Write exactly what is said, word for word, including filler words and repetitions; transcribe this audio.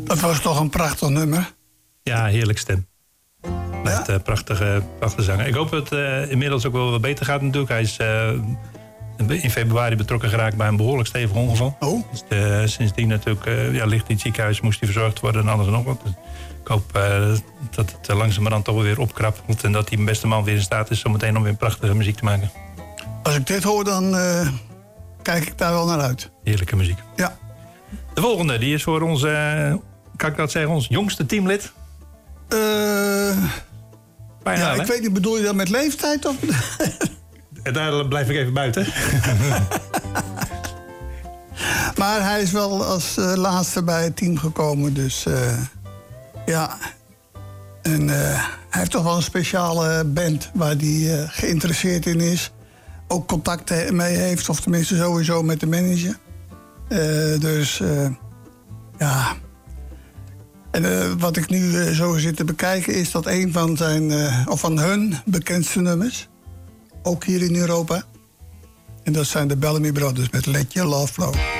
Dat was toch een prachtig nummer? Ja, heerlijk stem. Echt ja? uh, prachtige, prachtige zanger. Ik hoop dat het uh, inmiddels ook wel wat beter gaat natuurlijk. Hij is uh, in februari betrokken geraakt bij een behoorlijk stevig ongeval. Oh. Dus uh, sindsdien natuurlijk uh, ja, ligt in het ziekenhuis, moest hij verzorgd worden en alles en nog wat. Dus ik hoop uh, dat het uh, langzamerhand toch weer opkrabbelt. En dat die beste man weer in staat is om meteen om weer prachtige muziek te maken. Als ik dit hoor, dan uh, kijk ik daar wel naar uit. Heerlijke muziek. Ja. De volgende, die is voor ons, uh, kan ik dat zeggen, ons jongste teamlid. Uh, Bijna, ja, hè? ik weet niet, bedoel je dat met leeftijd? Of? Daar blijf ik even buiten. Maar hij is wel als uh, laatste bij het team gekomen, dus uh, ja. En uh, hij heeft toch wel een speciale band waar hij uh, geïnteresseerd in is. Ook contact mee heeft, of tenminste sowieso met de manager. Uh, dus uh, ja. En uh, wat ik nu uh, zo zit te bekijken is dat een van zijn, uh, of van hun bekendste nummers, ook hier in Europa. En dat zijn de Bellamy Brothers met Let Your Love Flow.